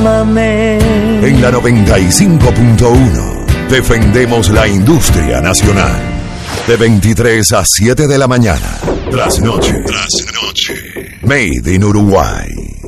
En la 95.1 defendemos la industria nacional. De 23 a 7 de la mañana. Trasnoche. Made in Uruguay.